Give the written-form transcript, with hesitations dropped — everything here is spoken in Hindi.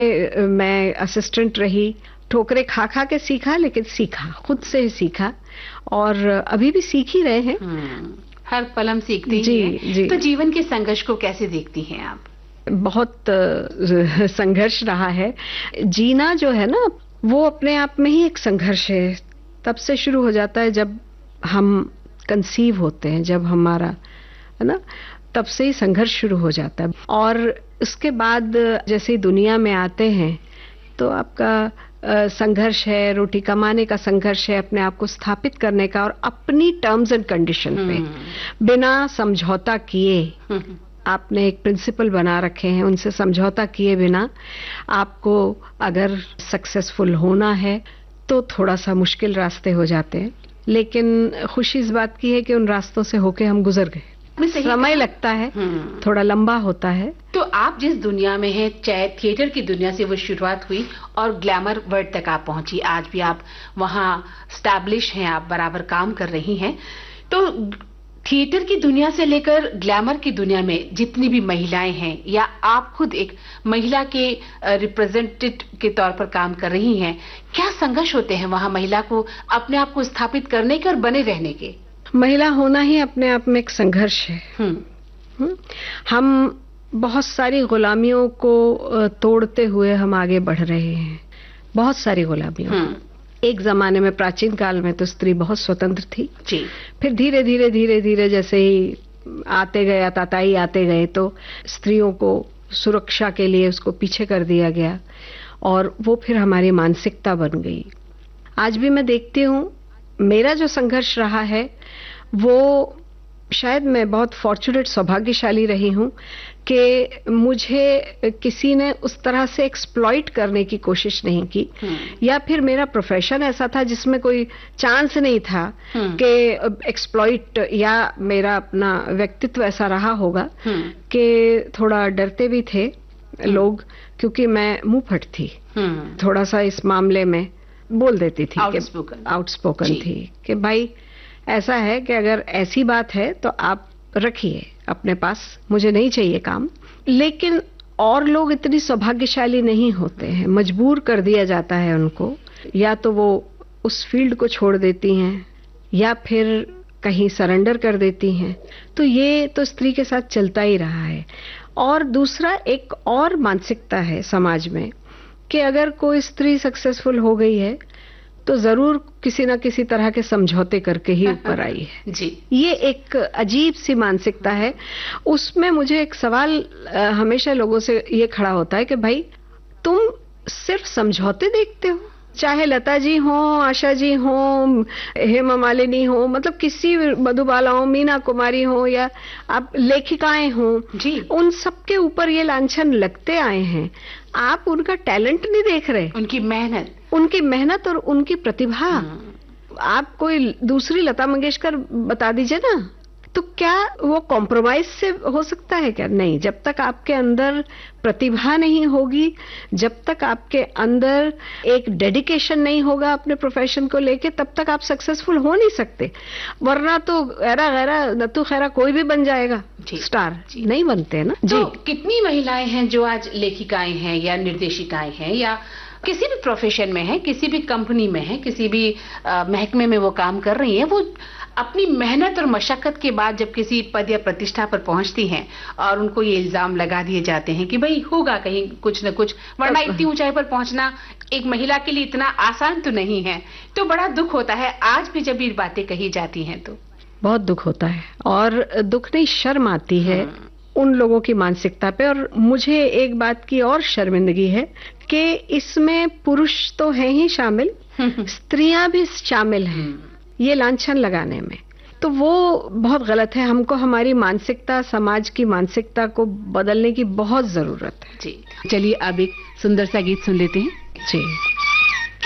मैं असिस्टेंट रही, ठोकरे खा खा के सीखा, लेकिन सीखा, खुद से ही सीखा और अभी भी सीख ही रहे हैं। हर पल हम सीखते ही हैं। जी। तो जीवन के संघर्ष को कैसे देखती हैं आप? बहुत संघर्ष रहा है। जीना जो है ना, वो अपने आप में ही एक संघर्ष है। तब से शुरू हो जाता है जब हम कंसीव होते हैं, जब हमारा, है ना, तब से ही संघर्ष शुरू हो जाता है। और उसके बाद जैसे ही दुनिया में आते हैं तो आपका संघर्ष है, रोटी कमाने का संघर्ष है, अपने आप को स्थापित करने का, और अपनी टर्म्स एंड कंडीशन पे बिना समझौता किए आपने एक प्रिंसिपल बना रखे हैं, उनसे समझौता किए बिना आपको अगर सक्सेसफुल होना है तो थोड़ा सा मुश्किल रास्ते हो जाते हैं। लेकिन खुशी इस बात की है कि उन रास्तों से होके हम गुजर गए। समय लगता है, थोड़ा लंबा होता है। तो आप जिस दुनिया में हैं, चाहे थिएटर की दुनिया से वो शुरुआत हुई और ग्लैमर वर्ल्ड तक आप पहुंची, आज भी आप वहां स्टैब्लिश हैं, आप बराबर काम कर रही हैं। तो थिएटर की दुनिया से लेकर ग्लैमर की दुनिया में जितनी भी महिलाएं हैं, या आप खुद एक महिला के रिप्रेजेंटेटिव के तौर पर काम कर रही हैं, क्या संघर्ष होते हैं वहां महिला को अपने आप को स्थापित करने के और बने रहने के? महिला होना ही अपने आप में एक संघर्ष है। हम बहुत सारी गुलामियों को तोड़ते हुए हम आगे बढ़ रहे हैं, बहुत सारी गुलामियों। एक जमाने में, प्राचीन काल में तो स्त्री बहुत स्वतंत्र थी जी। फिर धीरे धीरे जैसे ही आते गए, ताताई आते गए, तो स्त्रियों को सुरक्षा के लिए उसको पीछे कर दिया गया और वो फिर हमारी मानसिकता बन गई। आज भी मैं देखती हूँ, मेरा जो संघर्ष रहा है वो, शायद मैं बहुत फॉर्चुनेट, सौभाग्यशाली रही हूँ कि मुझे किसी ने उस तरह से एक्सप्लॉइट करने की कोशिश नहीं की, या फिर मेरा प्रोफेशन ऐसा था जिसमें कोई चांस नहीं था कि एक्सप्लॉइट, या मेरा अपना व्यक्तित्व ऐसा रहा होगा कि थोड़ा डरते भी थे लोग, क्योंकि मैं मुंहफट थी, थोड़ा सा इस मामले में बोल देती थी, आउटस्पोकन थी कि भाई ऐसा है कि अगर ऐसी बात है तो आप रखिए अपने पास, मुझे नहीं चाहिए काम। लेकिन और लोग इतनी सौभाग्यशाली नहीं होते हैं, मजबूर कर दिया जाता है उनको, या तो वो उस फील्ड को छोड़ देती हैं या फिर कहीं सरेंडर कर देती हैं। तो ये तो स्त्री के साथ चलता ही रहा है। और दूसरा, एक और मानसिकता है समाज में कि अगर कोई स्त्री सक्सेसफुल हो गई है तो जरूर किसी ना किसी तरह के समझौते करके ही ऊपर आई है जी। ये एक अजीब सी मानसिकता है। उसमें मुझे एक सवाल हमेशा लोगों से ये खड़ा होता है कि भाई तुम सिर्फ समझौते देखते हो, चाहे लता जी हो, आशा जी हो, हेमा मालिनी हो, मतलब किसी मधुबाला हो, मीना कुमारी हो, या आप लेखिकाएं हो जी, उन सबके ऊपर ये लांछन लगते आए हैं। आप उनका टैलेंट नहीं देख रहे, उनकी मेहनत और उनकी प्रतिभा। आप कोई दूसरी लता मंगेशकर बता दीजिए ना, तो क्या वो कॉम्प्रोमाइज से हो सकता है? क्या नहीं। जब तक आपके अंदर प्रतिभा नहीं होगी, जब तक आपके अंदर एक डेडिकेशन नहीं होगा अपने प्रोफेशन को लेके, तब तक आप सक्सेसफुल हो नहीं सकते। वरना तो गैरा गैरा नत्थू खैरा कोई भी बन जाएगा स्टार, नहीं बनते ना जी। तो कितनी महिलाएं हैं जो आज लेखिकाएं हैं या निर्देशिकाएं हैं, या किसी भी प्रोफेशन में है, किसी भी कंपनी में है, किसी भी महकमे में वो काम कर रही हैं, वो अपनी मेहनत और मशक्कत के बाद जब किसी पद या प्रतिष्ठा पर पहुंचती हैं और उनको ये इल्जाम लगा दिए जाते हैं कि भाई होगा कहीं कुछ न कुछ, वरना इतनी ऊंचाई पर पहुंचना एक महिला के लिए इतना आसान तो नहीं है, तो बड़ा दुख होता है आज भी जब ये बातें कही जाती हैं। तो बहुत दुख होता है, और दुख नहीं, शर्म आती है उन लोगों की मानसिकता पे। और मुझे एक बात की और शर्मिंदगी है कि इसमें पुरुष तो हैं ही शामिल, स्त्रियां भी शामिल हैं ये लांछन लगाने में। तो वो बहुत गलत है। हमको हमारी मानसिकता, समाज की मानसिकता को बदलने की बहुत जरूरत है जी। चलिए अब एक सुंदर सा गीत सुन लेते हैं जी।